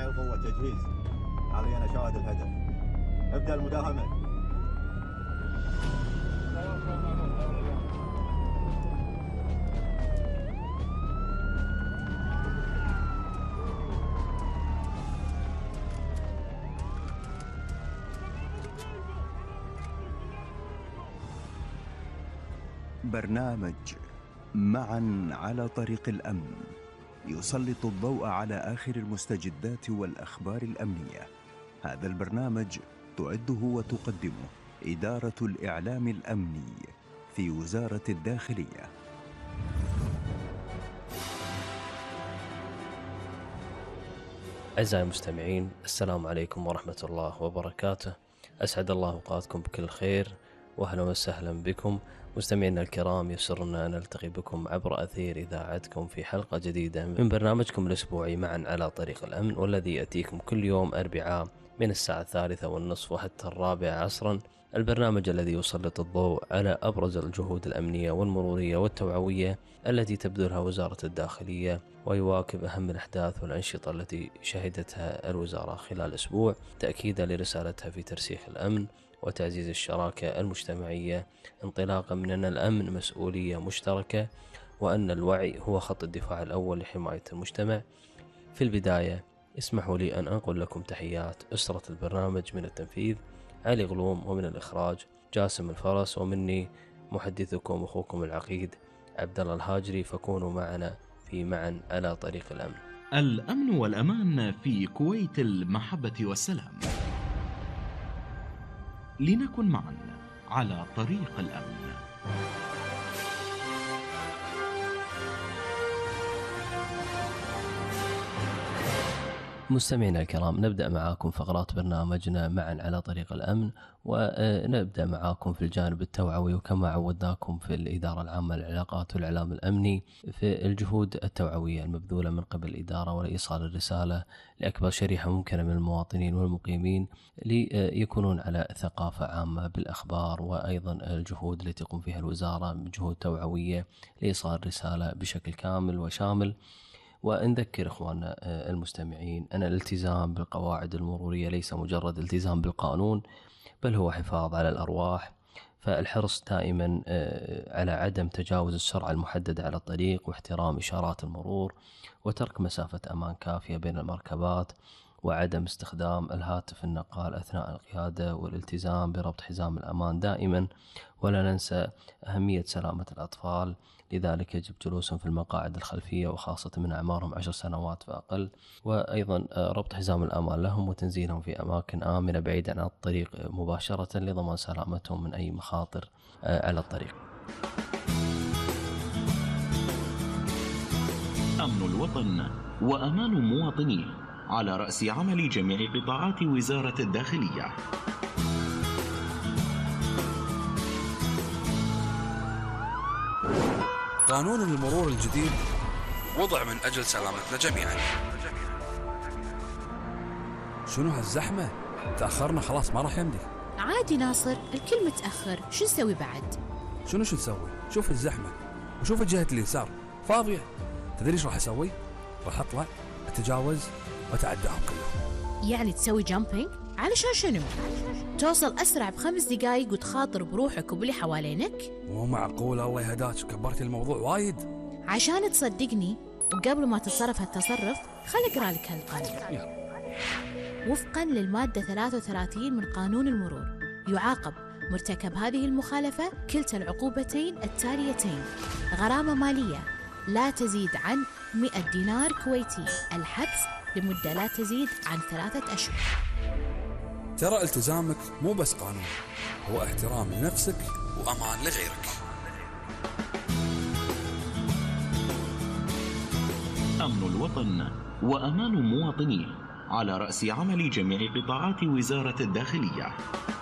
قوة تجهيز. حاليا شاهد الهدف. ابدأ المداهمة. برنامج معا على طريق الأمن يسلط الضوء على آخر المستجدات والأخبار الأمنية. هذا البرنامج تعده وتقدمه إدارة الإعلام الأمني في وزارة الداخلية. أعزائي المستمعين، السلام عليكم ورحمة الله وبركاته. أسعد الله أوقاتكم بكل خير، وأهلا وسهلا بكم مستمعينا الكرام. يسرنا أن نلتقي بكم عبر أثير إذاعتكم في حلقة جديدة من برنامجكم الأسبوعي معا على طريق الأمن، والذي يأتيكم كل يوم أربعاء من الساعة 3:30 وحتى 4 عصرا. البرنامج الذي يسلط الضوء على أبرز الجهود الأمنية والمرورية والتوعوية التي تبذلها وزارة الداخلية، ويواكب أهم الأحداث والأنشطة التي شهدتها الوزارة خلال أسبوع، تأكيدا لرسالتها في ترسيخ الأمن وتعزيز الشراكة المجتمعية، انطلاقا من أن الأمن مسؤولية مشتركة، وأن الوعي هو خط الدفاع الأول لحماية المجتمع. في البداية اسمحوا لي أن أنقل لكم تحيات أسرة البرنامج. من التنفيذ علي غلوم، ومن الإخراج جاسم الفرس، ومني محدثكم أخوكم العقيد عبد الله الهاجري. فكونوا معنا في معا على طريق الأمن. الأمن والأمان في كويت المحبة والسلام. لنكن معا على طريق الأمن. مستمعينا الكرام، نبدأ معاكم فقرات برنامجنا معا على طريق الأمن، ونبدأ معاكم في الجانب التوعوي، وكما عودناكم في الإدارة العامة للعلاقات والإعلام الأمني في الجهود التوعوية المبذولة من قبل الإدارة ولإيصال الرسالة لأكبر شريحة ممكنة من المواطنين والمقيمين ليكونون على ثقافة عامة بالأخبار، وأيضا الجهود التي تقوم فيها الوزارة بجهود توعوية لإيصال الرسالة بشكل كامل وشامل. ونذكر إخواننا المستمعين أن الالتزام بالقواعد المرورية ليس مجرد التزام بالقانون، بل هو حفاظ على الأرواح. فالحرص دائما على عدم تجاوز السرعة المحددة على الطريق، واحترام إشارات المرور، وترك مسافة أمان كافية بين المركبات، وعدم استخدام الهاتف النقال أثناء القيادة، والالتزام بربط حزام الأمان دائما. ولا ننسى أهمية سلامة الأطفال، لذلك يجب جلوسهم في المقاعد الخلفية، وخاصة من أعمارهم 10 سنوات فأقل، وأيضا ربط حزام الأمان لهم وتنزيلهم في أماكن آمنة بعيدا عن الطريق مباشرة لضمان سلامتهم من أي مخاطر على الطريق. أمن الوطن وأمان مواطنيه على رأس عمل جميع قطاعات وزارة الداخلية. قانون المرور الجديد وضع من أجل سلامتنا جميعا. شنو هالزحمة؟ تأخرنا خلاص، ما راح يمدي. عادي ناصر، الكل متأخر، شو نسوي بعد؟ شو نسوي؟ شوف الزحمة وشوف الجهة اليسار فاضية. تدري ايش راح اسوي؟ راح اطلع اتجاوز واتعداهم كلهم. يعني تسوي جامبينج؟ علشان شنو؟ توصل أسرع ب5 دقايق وتخاطر بروحك وباللي حوالينك؟ مو معقول، الله يهداك، كبرت الموضوع وايد. عشان تصدقني وقبل ما تتصرف هالتصرف، خل أقرأ لك هالقانون. وفقا للمادة 33 من قانون المرور، يعاقب مرتكب هذه المخالفة كلتا العقوبتين التاليتين: غرامة مالية لا تزيد عن 100 دينار كويتي، الحبس لمدة لا تزيد عن 3 أشهر. ترى التزامك مو بس قانون، هو احترام لنفسك وأمان لغيرك. أمن الوطن وأمان مواطنيه على رأس عمل جميع قطاعات وزارة الداخلية.